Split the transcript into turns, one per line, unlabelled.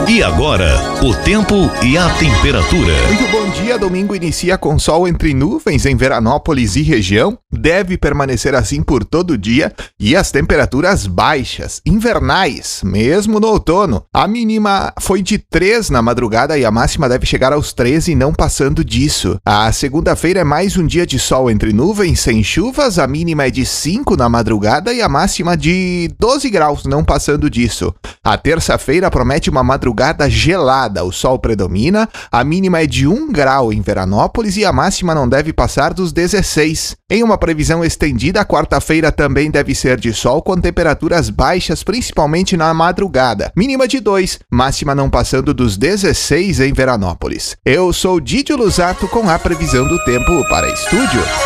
E agora, o tempo e a temperatura.
Muito bom dia, domingo inicia com sol entre nuvens em Veranópolis e região. Deve permanecer assim por todo o dia e as temperaturas baixas, invernais, mesmo no outono. A mínima foi de 3 na madrugada e a máxima deve chegar aos 13 e não passando disso. A segunda-feira é mais um dia de sol entre nuvens, sem chuvas, a mínima é de 5 na madrugada e a máxima de 12 graus, não passando disso. A terça-feira promete uma madrugada gelada, o sol predomina, a mínima é de 1 grau em Veranópolis e a máxima não deve passar dos 16. Em uma previsão estendida, a quarta-feira também deve ser de sol com temperaturas baixas, principalmente na madrugada, mínima de 2, máxima não passando dos 16 em Veranópolis. Eu sou Didio Lusato com a previsão do tempo para estúdio.